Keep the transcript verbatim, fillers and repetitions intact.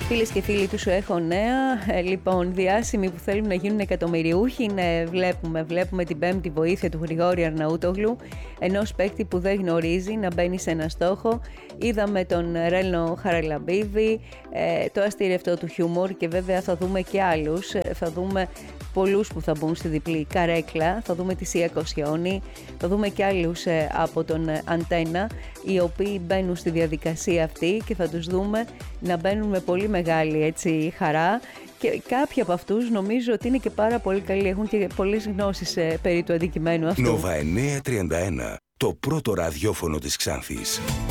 Φίλες και φίλοι του Σου Έχω Νέα, ε, λοιπόν, διάσημοι που θέλουν να γίνουν εκατομμυριούχοι, ναι, βλέπουμε, βλέπουμε την πέμπτη βοήθεια του Γρηγόρη Αρναούτογλου, ενός παίκτη που δεν γνωρίζει να μπαίνει σε ένα στόχο. Είδαμε τον Ρέλνο Χαραλαμπίδη, ε, το αστήρευτο του χιούμορ και βέβαια θα δούμε και άλλους, ε, θα δούμε πολλούς που θα μπουν στη διπλή καρέκλα, θα δούμε τη Σία Κοσιόνη, θα δούμε και άλλους ε, από τον ε, Αντένα, οι οποίοι μπαίνουν στη διαδικασία αυτή και θα τους δούμε να μπαίνουν με πολύ μεγάλη έτσι, χαρά, και κάποιοι από αυτούς νομίζω ότι είναι και πάρα πολύ καλοί, έχουν και πολλές γνώσεις ε, περί του αντικειμένου αυτού. Νόβα εννιακόσια τριάντα ένα, το πρώτο ραδιόφωνο της Ξάνθης.